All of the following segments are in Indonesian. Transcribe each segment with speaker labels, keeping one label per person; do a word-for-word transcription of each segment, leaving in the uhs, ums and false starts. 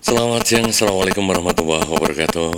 Speaker 1: Selamat siang, Assalamualaikum warahmatullahi wabarakatuh.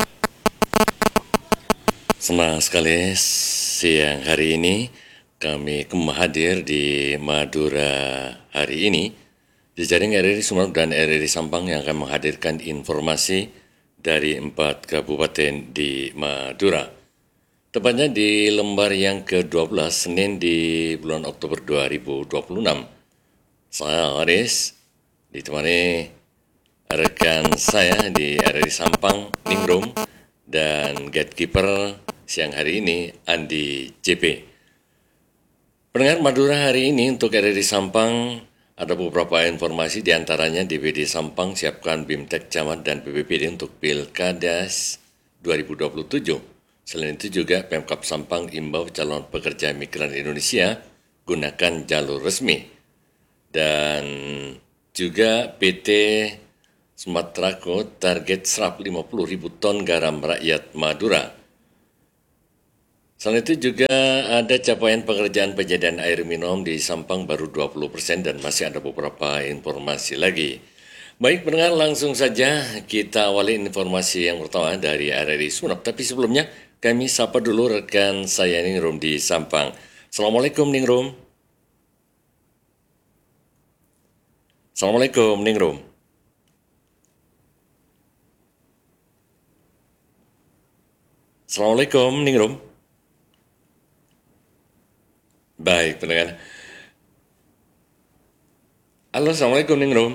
Speaker 1: Senang sekali siang hari ini kami kembali hadir di Madura hari ini di jaring R R I Sumeneb dan R R I Sampang yang akan menghadirkan informasi dari empat kabupaten di Madura. Tepatnya di lembar yang ke dua belas, Senin di bulan Oktober dua ribu dua puluh enam. Saya Aris, ditemani rekan saya di R R I Sampang, Ningrum, dan gatekeeper siang hari ini, Andi J P. Pendengar Madura hari ini untuk R R I Sampang ada beberapa informasi, diantaranya D P D Sampang siapkan BIMTEK Camat dan B P P D untuk Pilkadas dua ribu dua puluh tujuh. Selain itu juga Pemkab Sampang imbau calon pekerja migran Indonesia gunakan jalur resmi. Dan juga P T Sumaterako target serap lima puluh ribu ton garam rakyat Madura. Selain itu juga ada capaian pengerjaan penyediaan air minum di Sampang baru dua puluh persen dan masih ada beberapa informasi lagi. Baik pendengar, langsung saja kita awali informasi yang pertama dari R R I Sumeneb. Tapi sebelumnya kami sapa dulu rekan saya Ningrum di Sampang. Assalamualaikum Ningrum. Assalamualaikum Ningrum. Assalamualaikum Ningrum. Baik pendengar. Halo, Assalamualaikum Ningrum.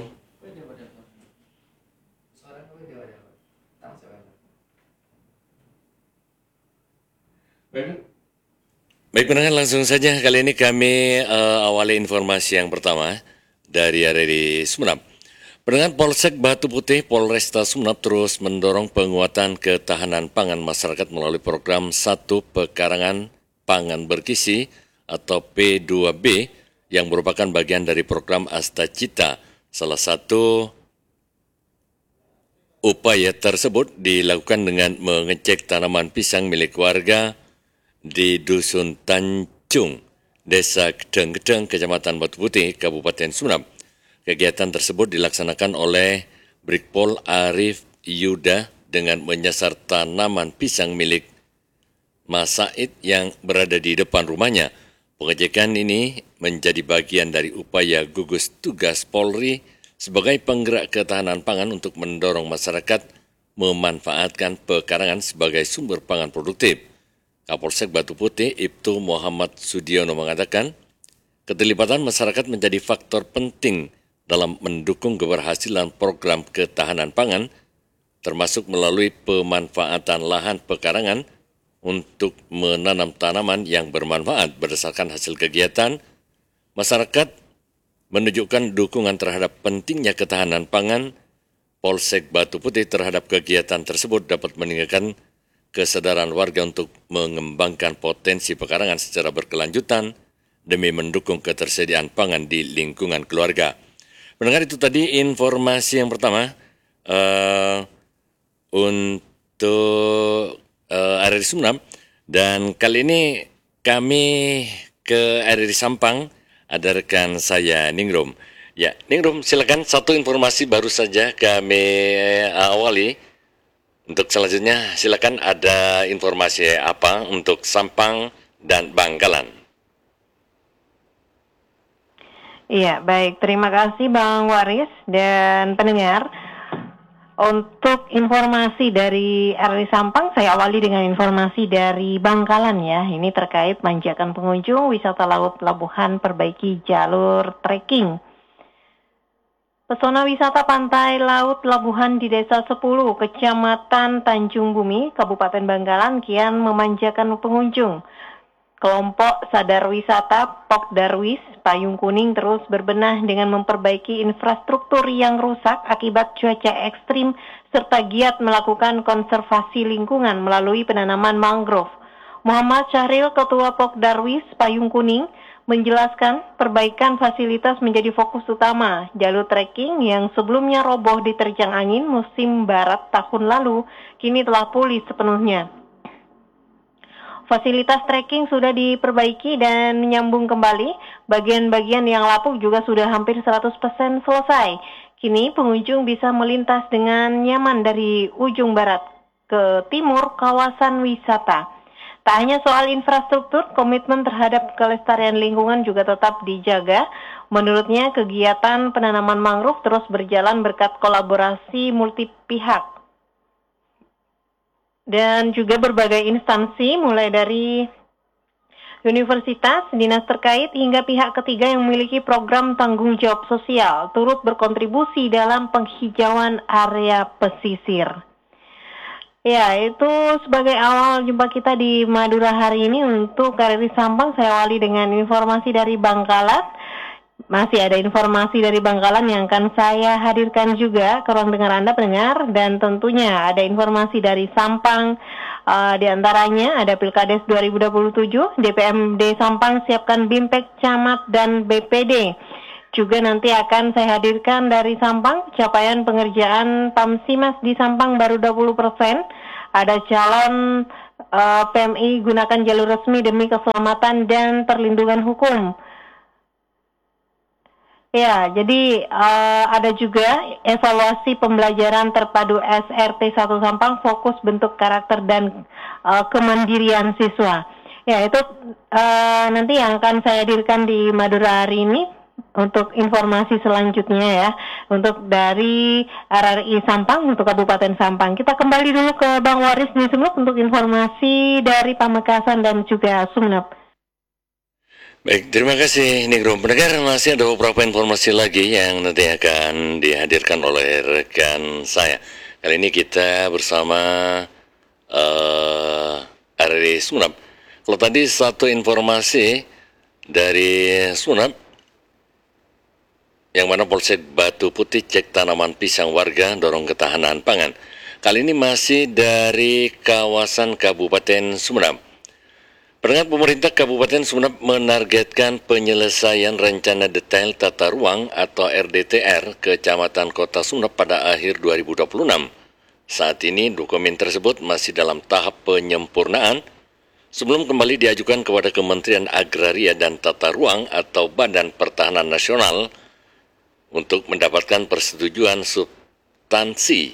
Speaker 1: Baik pendengar, langsung saja kali ini kami uh, awali informasi yang pertama dari R R I Sumeneb. Pendengar, Polsek Batu Putih Polresta Sumeneb terus mendorong penguatan ketahanan pangan masyarakat melalui program Satu Pekarangan Pangan Bergizi atau P dua B yang merupakan bagian dari program Astacita. Salah satu upaya tersebut dilakukan dengan mengecek tanaman pisang milik warga di Dusun Tanjung, Desa Gedeng-Gedeng, Kecamatan Batu Putih, Kabupaten Sumeneb. Kegiatan tersebut dilaksanakan oleh Brigpol Arif Yuda dengan menyasar tanaman pisang milik Mas Said yang berada di depan rumahnya. Pengecekan ini menjadi bagian dari upaya gugus tugas Polri sebagai penggerak ketahanan pangan untuk mendorong masyarakat memanfaatkan pekarangan sebagai sumber pangan produktif. Kapolsek Batu Putih Ibtu Muhammad Sudiono mengatakan, keterlibatan masyarakat menjadi faktor penting dalam mendukung keberhasilan program ketahanan pangan, termasuk melalui pemanfaatan lahan pekarangan untuk menanam tanaman yang bermanfaat. Berdasarkan hasil kegiatan, masyarakat menunjukkan dukungan terhadap pentingnya ketahanan pangan. Polsek Batu Putih terhadap kegiatan tersebut dapat meningkatkan kesadaran warga untuk mengembangkan potensi pekarangan secara berkelanjutan demi mendukung ketersediaan pangan di lingkungan keluarga. Mendengar itu tadi informasi yang pertama uh, untuk uh, R R I Sumeneb, dan kali ini kami ke R R I Sampang, ada rekan saya Ningrum. Ya, Ningrum, silakan, satu informasi baru saja kami awali. Untuk selanjutnya silakan, ada informasi apa untuk Sampang dan Bangkalan.
Speaker 2: Iya, baik. Terima kasih Bang Waris dan pendengar. Untuk informasi dari R R I Sampang, saya awali dengan informasi dari Bangkalan ya. Ini terkait manjakan pengunjung wisata laut pelabuhan, perbaiki jalur trekking. Pesona wisata pantai laut pelabuhan di Desa sepuluh, Kecamatan Tanjung Bumi, Kabupaten Bangkalan kian memanjakan pengunjung. Kelompok Sadar Wisata Pokdarwis Payung Kuning terus berbenah dengan memperbaiki infrastruktur yang rusak akibat cuaca ekstrim serta giat melakukan konservasi lingkungan melalui penanaman mangrove. Muhammad Syahril, Ketua Pokdarwis Payung Kuning, menjelaskan perbaikan fasilitas menjadi fokus utama. Jalur trekking yang sebelumnya roboh diterjang angin musim barat tahun lalu kini telah pulih sepenuhnya. Fasilitas trekking sudah diperbaiki dan menyambung kembali. Bagian-bagian yang lapuk juga sudah hampir seratus persen selesai. Kini pengunjung bisa melintas dengan nyaman dari ujung barat ke timur kawasan wisata. Tak hanya soal infrastruktur, komitmen terhadap kelestarian lingkungan juga tetap dijaga. Menurutnya, kegiatan penanaman mangrove terus berjalan berkat kolaborasi multi pihak dan juga berbagai instansi, mulai dari universitas, dinas terkait, hingga pihak ketiga yang memiliki program tanggung jawab sosial turut berkontribusi dalam penghijauan area pesisir. Ya, itu sebagai awal jumpa kita di Madura hari ini. Untuk R R I Sampang, saya awali dengan informasi dari Bangkalan. Masih ada informasi dari Bangkalan yang akan saya hadirkan juga ke ruang dengar Anda pendengar, dan tentunya ada informasi dari Sampang. Uh, di antaranya ada Pilkades dua ribu dua puluh tujuh, D P M D Sampang siapkan Bimpek Camat dan B P D. Juga nanti akan saya hadirkan dari Sampang, capaian pengerjaan Pamsimas di Sampang baru dua puluh persen. Ada calon uh, P M I gunakan jalur resmi demi keselamatan dan perlindungan hukum. Ya, jadi uh, ada juga evaluasi pembelajaran terpadu S R T satu Sampang, fokus bentuk karakter dan uh, kemandirian siswa. Ya, itu uh, nanti yang akan saya hadirkan di Madura hari ini. Untuk informasi selanjutnya ya, untuk dari R R I Sampang untuk Kabupaten Sampang. Kita kembali dulu ke Bang Waris di Sumeneb untuk informasi dari Pamekasan dan juga Sumeneb.
Speaker 1: Baik, terima kasih Nigro. Pendengar, masih ada beberapa informasi lagi yang nanti akan dihadirkan oleh rekan saya. Kali ini kita bersama uh, R R I Sumeneb. Kalau tadi satu informasi dari Sumeneb, yang mana Polsek Batu Putih cek tanaman pisang warga dorong ketahanan pangan. Kali ini masih dari kawasan Kabupaten Sumeneb. Pendengar, pemerintah Kabupaten Sumeneb menargetkan penyelesaian rencana detail tata ruang atau R D T R Kecamatan Kota Sumeneb pada akhir dua ribu dua puluh enam. Saat ini dokumen tersebut masih dalam tahap penyempurnaan sebelum kembali diajukan kepada Kementerian Agraria dan Tata Ruang atau Badan Pertahanan Nasional untuk mendapatkan persetujuan substansi.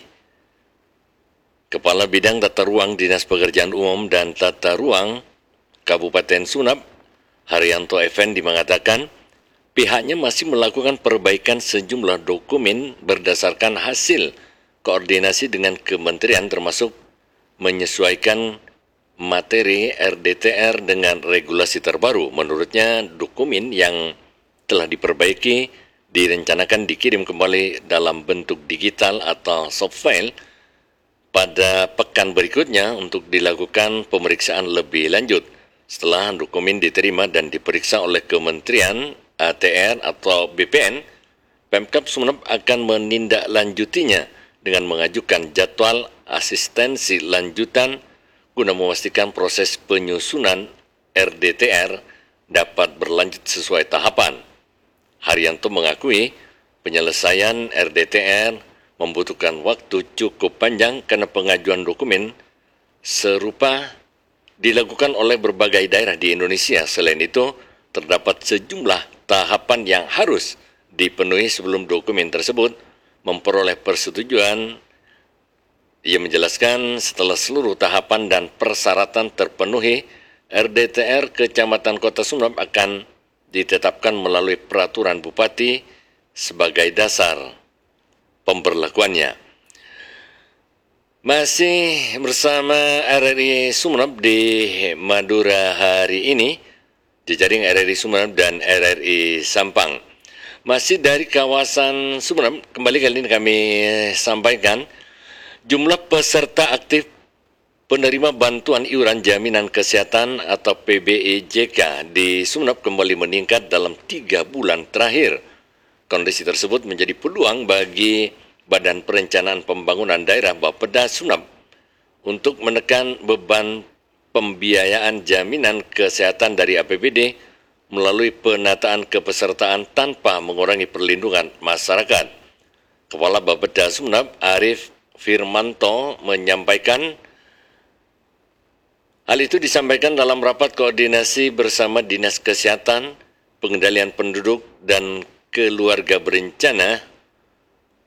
Speaker 1: Kepala Bidang Tata Ruang Dinas Pekerjaan Umum dan Tata Ruang Kabupaten Sumeneb, Haryanto Effendi mengatakan pihaknya masih melakukan perbaikan sejumlah dokumen berdasarkan hasil koordinasi dengan kementerian, termasuk menyesuaikan materi R D T R dengan regulasi terbaru. Menurutnya, dokumen yang telah diperbaiki direncanakan dikirim kembali dalam bentuk digital atau soft file pada pekan berikutnya untuk dilakukan pemeriksaan lebih lanjut. Setelah dokumen diterima dan diperiksa oleh Kementerian A T R atau B P N, Pemkab Sumeneb akan menindaklanjutinya dengan mengajukan jadwal asistensi lanjutan guna memastikan proses penyusunan R D T R dapat berlanjut sesuai tahapan. Haryanto mengakui penyelesaian R D T R membutuhkan waktu cukup panjang karena pengajuan dokumen serupa dilakukan oleh berbagai daerah di Indonesia. Selain itu, terdapat sejumlah tahapan yang harus dipenuhi sebelum dokumen tersebut memperoleh persetujuan. Ia menjelaskan setelah seluruh tahapan dan persyaratan terpenuhi, R D T R Kecamatan Kota Sumeneb akan ditetapkan melalui peraturan Bupati sebagai dasar pemberlakuannya. Masih bersama R R I Sumeneb di Madura hari ini, jejaring R R I Sumeneb dan R R I Sampang. Masih dari kawasan Sumeneb, kembali kali ini kami sampaikan jumlah peserta aktif penerima bantuan iuran jaminan kesehatan atau P B I J K di Sumeneb kembali meningkat dalam tiga bulan terakhir. Kondisi tersebut menjadi peluang bagi Badan Perencanaan Pembangunan Daerah Bapeda Sumeneb untuk menekan beban pembiayaan jaminan kesehatan dari A P B D melalui penataan kepesertaan tanpa mengurangi perlindungan masyarakat. Kepala Bapeda Sumeneb, Arif Firmanto, menyampaikan hal itu disampaikan dalam rapat koordinasi bersama Dinas Kesehatan, Pengendalian Penduduk, dan Keluarga Berencana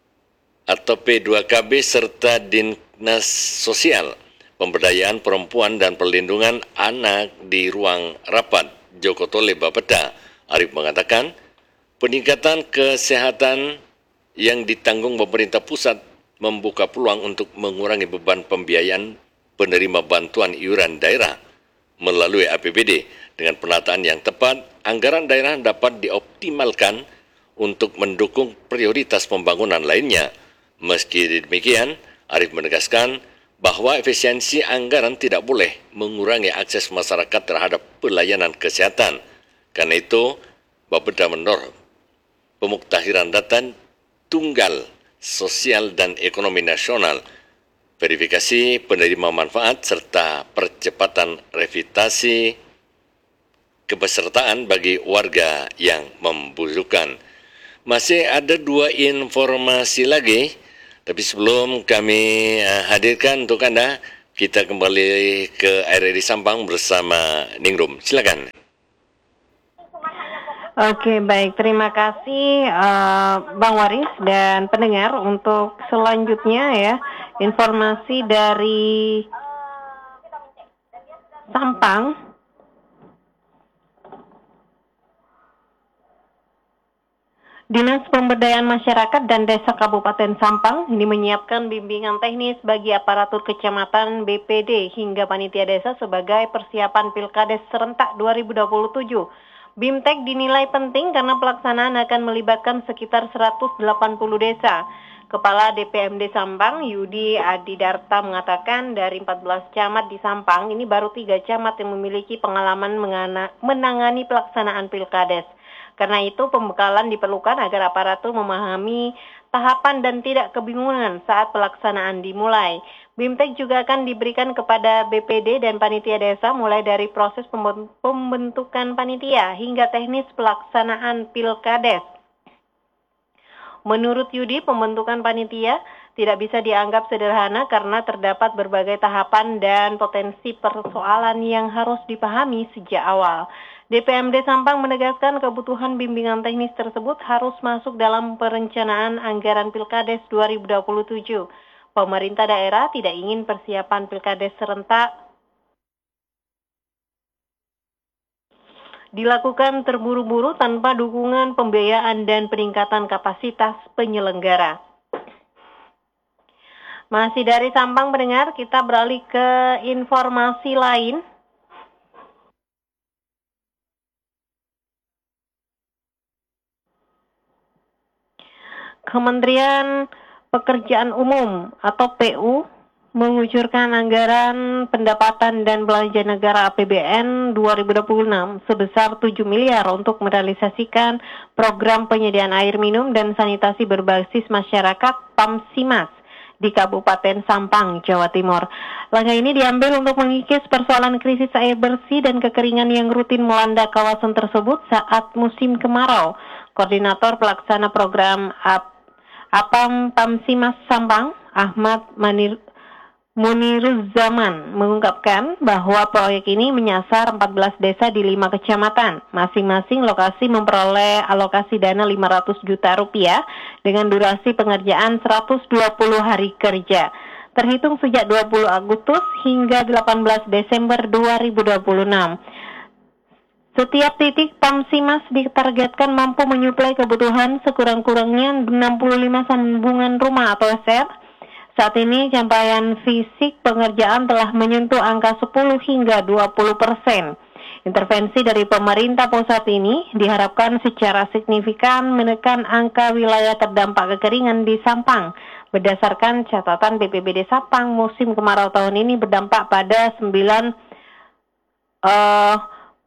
Speaker 1: atau P dua K B serta Dinas Sosial, Pemberdayaan Perempuan dan Perlindungan Anak di ruang rapat Joko Tole Bapeda. Arif mengatakan, peningkatan kesehatan yang ditanggung pemerintah pusat membuka peluang untuk mengurangi beban pembiayaan penerima bantuan iuran daerah melalui A P B D. Dengan penataan yang tepat, anggaran daerah dapat dioptimalkan untuk mendukung prioritas pembangunan lainnya. Meski demikian, Arif menegaskan bahwa efisiensi anggaran tidak boleh mengurangi akses masyarakat terhadap pelayanan kesehatan. Karena itu, Bapeda mendorong pemuktahiran data tunggal sosial dan ekonomi nasional, verifikasi penerima manfaat, serta percepatan revitalisasi kepesertaan bagi warga yang membutuhkan. Masih ada dua informasi lagi, tapi sebelum kami hadirkan untuk Anda, kita kembali ke R R I Sampang bersama Ningrum. Silakan.
Speaker 2: Oke, baik. Terima kasih uh, Bang Waris dan pendengar. Untuk selanjutnya ya, informasi dari Sampang. Dinas Pemberdayaan Masyarakat dan Desa Kabupaten Sampang ini menyiapkan bimbingan teknis bagi aparatur kecamatan, B P D hingga panitia desa sebagai persiapan Pilkades serentak dua ribu dua puluh tujuh. BIMTEK dinilai penting karena pelaksanaan akan melibatkan sekitar seratus delapan puluh desa. Kepala D P M D Sampang, Yudi Adidarta, mengatakan dari empat belas camat di Sampang, ini baru tiga camat yang memiliki pengalaman mengana, menangani pelaksanaan Pilkades. Karena itu pembekalan diperlukan agar aparatur memahami tahapan dan tidak kebingungan saat pelaksanaan dimulai. BIMTEK juga akan diberikan kepada B P D dan panitia desa mulai dari proses pembentukan panitia hingga teknis pelaksanaan Pilkades. Menurut Yudi, pembentukan panitia tidak bisa dianggap sederhana karena terdapat berbagai tahapan dan potensi persoalan yang harus dipahami sejak awal. D P M D Sampang menegaskan kebutuhan bimbingan teknis tersebut harus masuk dalam perencanaan anggaran Pilkades dua ribu dua puluh tujuh. Pemerintah daerah tidak ingin persiapan Pilkades serentak dilakukan terburu-buru tanpa dukungan pembiayaan dan peningkatan kapasitas penyelenggara. Masih dari Sampang pendengar, kita beralih ke informasi lain. Kementerian Pekerjaan Umum atau P U mengucurkan anggaran pendapatan dan belanja negara A P B N dua ribu dua puluh enam sebesar tujuh miliar untuk merealisasikan program penyediaan air minum dan sanitasi berbasis masyarakat PAMSIMAS di Kabupaten Sampang, Jawa Timur. Langkah ini diambil untuk mengikis persoalan krisis air bersih dan kekeringan yang rutin melanda kawasan tersebut saat musim kemarau. Koordinator pelaksana program APAM PAMSIMAS Sampang, Ahmad Manir Muniruzzaman, mengungkapkan bahwa proyek ini menyasar empat belas desa di lima kecamatan. Masing-masing lokasi memperoleh alokasi dana lima ratus juta rupiah dengan durasi pengerjaan seratus dua puluh hari kerja. Terhitung sejak dua puluh Agustus hingga delapan belas Desember dua ribu dua puluh enam. Setiap titik PAMSIMAS ditargetkan mampu menyuplai kebutuhan sekurang-kurangnya enam puluh lima sambungan rumah atau S R. Saat ini capaian fisik pengerjaan telah menyentuh angka sepuluh hingga dua puluh persen. Intervensi dari pemerintah pusat ini diharapkan secara signifikan menekan angka wilayah terdampak kekeringan di Sampang. Berdasarkan catatan B P B D Sampang, musim kemarau tahun ini berdampak pada sembilan uh,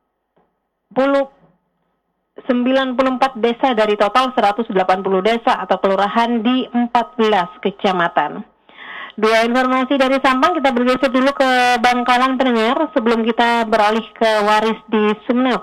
Speaker 2: sembilan puluh empat desa dari total seratus delapan puluh desa atau kelurahan di empat belas kecamatan. Dua informasi dari Sampang, kita bergeser dulu ke Bangkalan pendengar sebelum kita beralih ke Waris di Sumeneb.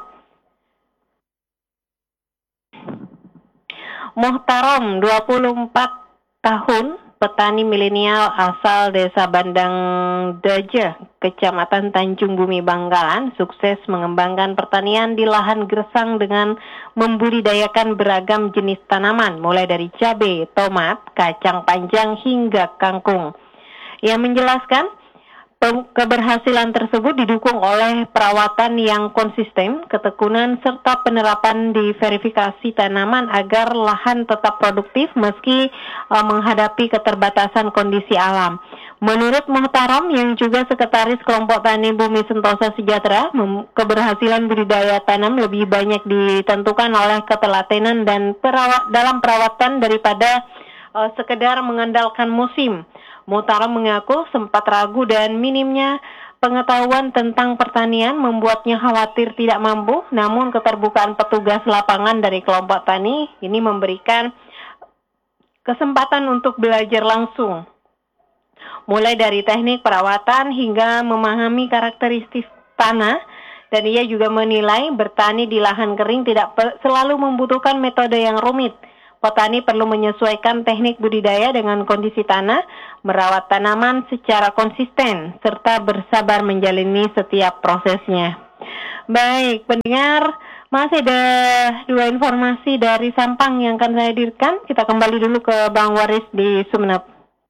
Speaker 2: Muhtarom, dua puluh empat tahun, petani milenial asal Desa Bandang Daja, Kecamatan Tanjung Bumi Bangkalan, sukses mengembangkan pertanian di lahan gersang dengan membudidayakan beragam jenis tanaman, mulai dari cabai, tomat, kacang panjang, hingga kangkung. Ia menjelaskan, keberhasilan tersebut didukung oleh perawatan yang konsisten, ketekunan, serta penerapan diverifikasi tanaman agar lahan tetap produktif meski uh, menghadapi keterbatasan kondisi alam. Menurut Muhtaram yang juga sekretaris kelompok tani Bumi Sentosa Sejahtera, keberhasilan budidaya tanam lebih banyak ditentukan oleh ketelatenan dan perawat dalam perawatan daripada uh, sekedar mengandalkan musim. Muhtaram mengaku sempat ragu dan minimnya pengetahuan tentang pertanian membuatnya khawatir tidak mampu, namun keterbukaan petugas lapangan dari kelompok tani ini memberikan kesempatan untuk belajar langsung, mulai dari teknik perawatan hingga memahami karakteristik tanah, dan ia juga menilai bertani di lahan kering tidak selalu membutuhkan metode yang rumit. Petani perlu menyesuaikan teknik budidaya dengan kondisi tanah, merawat tanaman secara konsisten, serta bersabar menjalani setiap prosesnya. Baik, pendengar, masih ada dua informasi dari Sampang yang akan saya hadirkan. Kita kembali dulu ke Bang Waris di Sumeneb.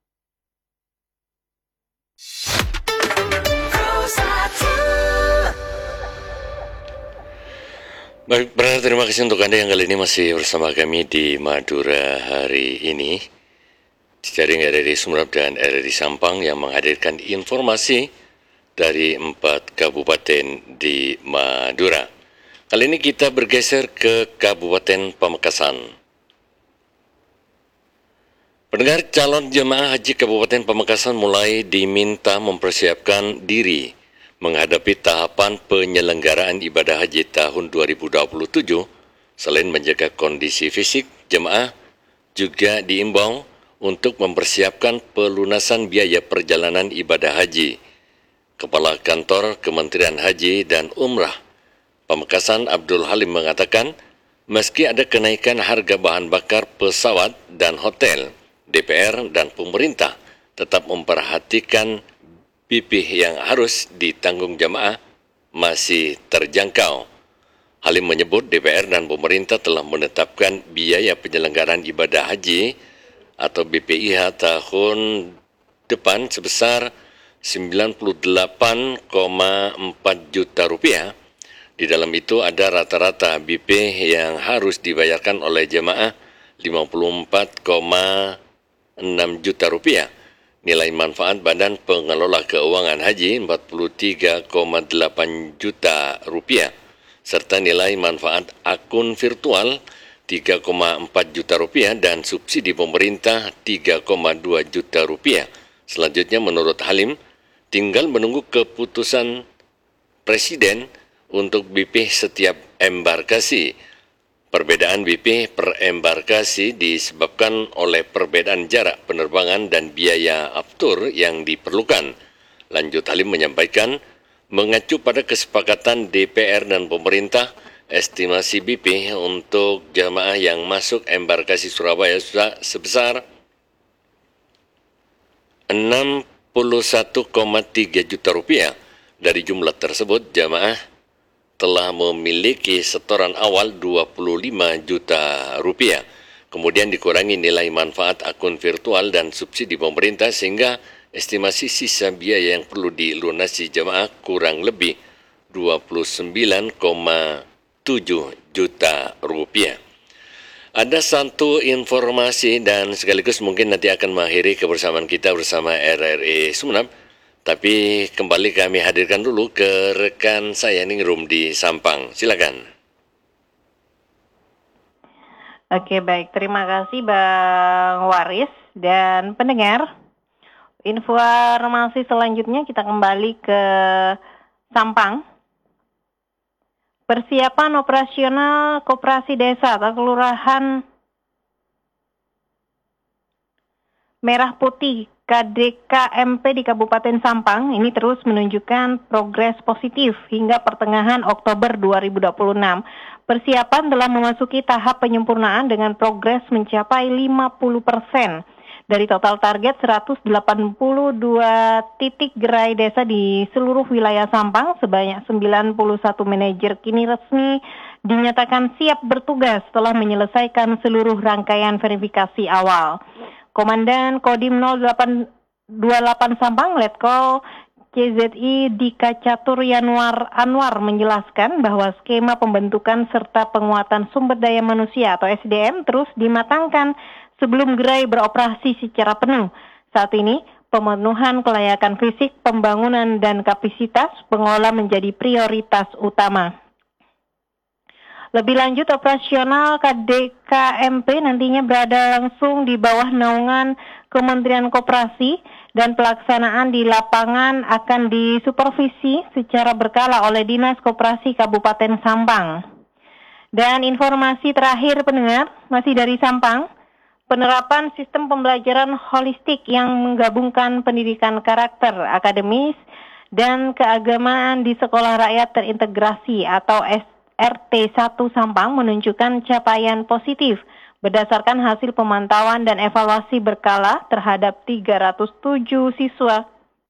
Speaker 1: Baik, benar, terima kasih untuk Anda yang kali ini masih bersama kami di Madura hari ini. Jaring R R I Sumeneb dan R R I Sampang yang menghadirkan informasi dari empat kabupaten di Madura. Kali ini kita bergeser ke Kabupaten Pamekasan. Pendengar, calon jemaah haji Kabupaten Pamekasan mulai diminta mempersiapkan diri menghadapi tahapan penyelenggaraan ibadah haji tahun dua ribu dua puluh tujuh. Selain menjaga kondisi fisik, jemaah juga diimbau untuk mempersiapkan pelunasan biaya perjalanan ibadah haji. Kepala Kantor Kementerian Haji dan Umrah Pamekasan Abdul Halim mengatakan, meski ada kenaikan harga bahan bakar pesawat dan hotel, D P R dan pemerintah tetap memperhatikan B P yang harus ditanggung jamaah masih terjangkau. Halim menyebut D P R dan pemerintah telah menetapkan biaya penyelenggaraan ibadah haji atau B P I H tahun depan sebesar sembilan puluh delapan koma empat juta rupiah. Di dalam itu ada rata-rata B P yang harus dibayarkan oleh jemaah lima puluh empat koma enam juta rupiah. Nilai manfaat Badan Pengelola Keuangan Haji empat puluh tiga koma delapan juta rupiah, serta nilai manfaat akun virtual tiga koma empat juta rupiah dan subsidi pemerintah tiga koma dua juta rupiah. Selanjutnya menurut Halim, tinggal menunggu keputusan Presiden untuk B P setiap embarkasi. Perbedaan B P per embarkasi disebabkan oleh perbedaan jarak penerbangan dan biaya aftur yang diperlukan. Lanjut Halim menyampaikan, mengacu pada kesepakatan D P R dan pemerintah, estimasi B P untuk jamaah yang masuk embarkasi Surabaya sebesar enam puluh satu koma tiga juta rupiah. Dari jumlah tersebut, jamaah telah memiliki setoran awal dua puluh lima juta rupiah. Kemudian dikurangi nilai manfaat akun virtual dan subsidi pemerintah sehingga estimasi sisa biaya yang perlu dilunasi jemaah kurang lebih dua puluh sembilan koma tujuh juta rupiah. Ada satu informasi dan sekaligus mungkin nanti akan mengakhiri kebersamaan kita bersama R R I Sumeneb. Tapi kembali kami hadirkan dulu ke rekan saya Ningrum di Sampang. Silakan.
Speaker 2: Oke, baik. Terima kasih Bang Waris dan pendengar. Informasi selanjutnya kita kembali ke Sampang. Persiapan operasional Koperasi Desa atau Kelurahan Merah Putih K D K M P di Kabupaten Sampang ini terus menunjukkan progres positif hingga pertengahan Oktober dua ribu dua puluh enam. Persiapan telah memasuki tahap penyempurnaan dengan progres mencapai lima puluh persen. Dari total target seratus delapan puluh dua titik gerai desa di seluruh wilayah Sampang, sebanyak sembilan puluh satu manajer kini resmi dinyatakan siap bertugas setelah menyelesaikan seluruh rangkaian verifikasi awal. Komandan Kodim nol delapan dua delapan Sampang, Letkol C Z I Dika Catur Yanwar Anwar menjelaskan bahwa skema pembentukan serta penguatan sumber daya manusia atau S D M terus dimatangkan sebelum gerai beroperasi secara penuh. Saat ini, pemenuhan kelayakan fisik, pembangunan, dan kapasitas pengelola menjadi prioritas utama. Lebih lanjut, operasional K D K M P nantinya berada langsung di bawah naungan Kementerian Koperasi dan pelaksanaan di lapangan akan disupervisi secara berkala oleh Dinas Koperasi Kabupaten Sampang. Dan informasi terakhir pendengar, masih dari Sampang, penerapan sistem pembelajaran holistik yang menggabungkan pendidikan karakter, akademis, dan keagamaan di Sekolah Rakyat Terintegrasi atau S R T satu Sampang menunjukkan capaian positif berdasarkan hasil pemantauan dan evaluasi berkala terhadap tiga ratus tujuh siswa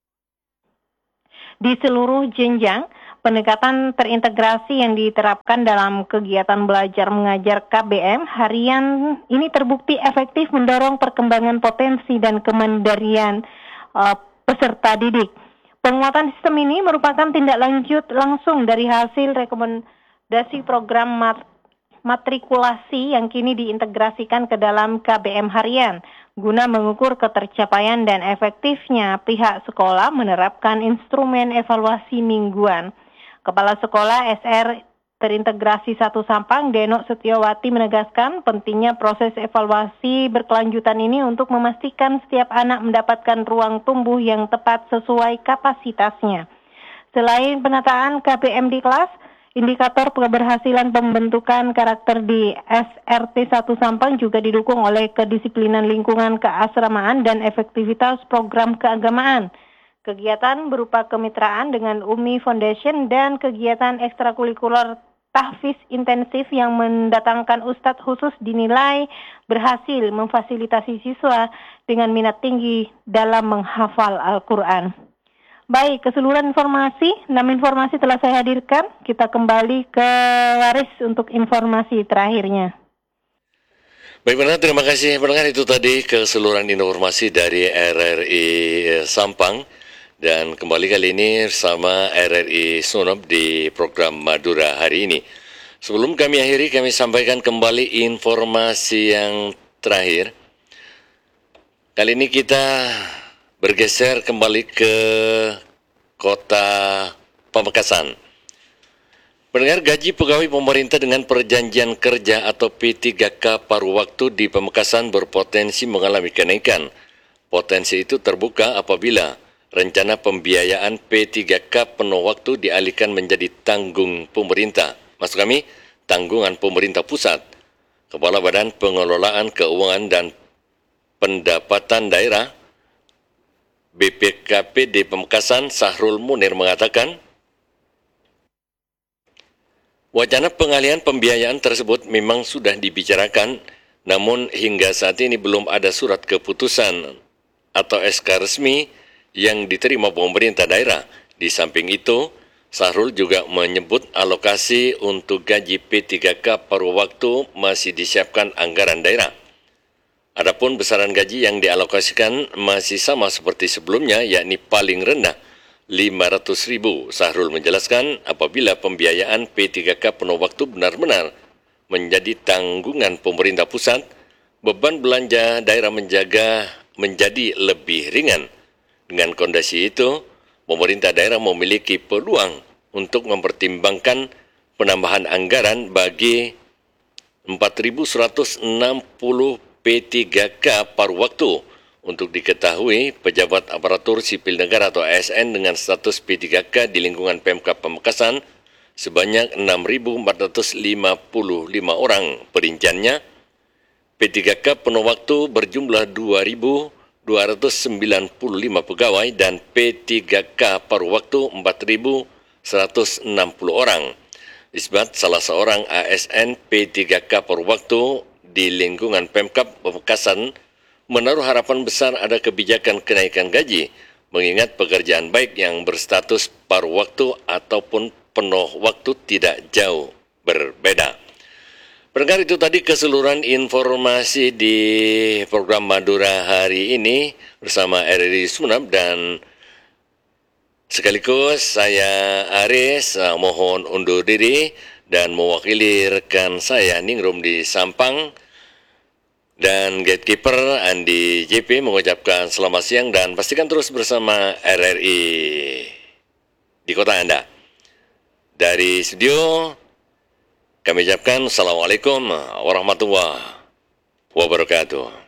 Speaker 2: di seluruh jenjang. Pendekatan terintegrasi yang diterapkan dalam kegiatan belajar mengajar K B M harian ini terbukti efektif mendorong perkembangan potensi dan kemandirian uh, peserta didik. Penguatan sistem ini merupakan tindak lanjut langsung dari hasil rekomendasi program mat matrikulasi yang kini diintegrasikan ke dalam K B M harian guna mengukur ketercapaian dan efektifnya pihak sekolah menerapkan instrumen evaluasi mingguan. Kepala Sekolah S R Terintegrasi satu Sampang, Denok Setiawati menegaskan pentingnya proses evaluasi berkelanjutan ini untuk memastikan setiap anak mendapatkan ruang tumbuh yang tepat sesuai kapasitasnya. Selain penataan K B M di kelas, indikator keberhasilan pembentukan karakter di S R T satu Sampang juga didukung oleh kedisiplinan lingkungan keasramaan dan efektivitas program keagamaan. Kegiatan berupa kemitraan dengan Umi Foundation dan kegiatan ekstrakurikuler tahfiz intensif yang mendatangkan ustadz khusus dinilai berhasil memfasilitasi siswa dengan minat tinggi dalam menghafal Al-Quran. Baik, keseluruhan informasi, enam informasi telah saya hadirkan. Kita kembali ke Waris untuk informasi terakhirnya.
Speaker 1: Baik benar, terima kasih pendengar. Itu tadi keseluruhan informasi dari R R I Sampang. Dan kembali kali ini bersama R R I Sunob di program Madura hari ini. Sebelum kami akhiri, kami sampaikan kembali informasi yang terakhir. Kali ini kita bergeser kembali ke Kota Pamekasan. Pendengar, gaji pegawai pemerintah dengan perjanjian kerja atau P tiga K paruh waktu di Pamekasan berpotensi mengalami kenaikan. Potensi itu terbuka apabila rencana pembiayaan P tiga K penuh waktu dialihkan menjadi tanggung pemerintah. Maksud kami, tanggungan pemerintah pusat. Kepala Badan Pengelolaan Keuangan dan Pendapatan Daerah B P K P D Pamekasan Sahrul Munir mengatakan, wacana pengalihan pembiayaan tersebut memang sudah dibicarakan, namun hingga saat ini belum ada surat keputusan atau S K resmi yang diterima pemerintah daerah. Di samping itu, Sahrul juga menyebut alokasi untuk gaji P tiga K paruh waktu masih disiapkan anggaran daerah. Adapun besaran gaji yang dialokasikan masih sama seperti sebelumnya, yakni paling rendah lima ratus ribu. Sahrul menjelaskan apabila pembiayaan P tiga K penuh waktu benar-benar menjadi tanggungan pemerintah pusat, beban belanja daerah menjaga menjadi lebih ringan. Dengan kondisi itu, pemerintah daerah memiliki peluang untuk mempertimbangkan penambahan anggaran bagi empat ribu seratus enam puluh P tiga K paruh waktu. Untuk diketahui, pejabat aparatur sipil negara atau A S N dengan status P tiga K di lingkungan Pemkab Pamekasan sebanyak enam ribu empat ratus lima puluh lima orang. Perinciannya, P tiga K penuh waktu berjumlah dua ribu dua ratus sembilan puluh lima pegawai dan P tiga K paruh waktu empat ribu seratus enam puluh orang. Isbat salah seorang A S N P tiga K paruh waktu di lingkungan Pemkab Pamekasan menaruh harapan besar ada kebijakan kenaikan gaji, mengingat pekerjaan baik yang berstatus paruh waktu ataupun penuh waktu tidak jauh berbeda. Pendengar, itu tadi keseluruhan informasi di program Madura hari ini bersama R R I Sumeneb, dan sekaligus saya Aris uh, mohon undur diri dan mewakili rekan saya Ningrum di Sampang dan gatekeeper Andi J P mengucapkan selamat siang dan pastikan terus bersama R R I di kota Anda. Dari studio kami ucapkan Assalamualaikum warahmatullahi wabarakatuh.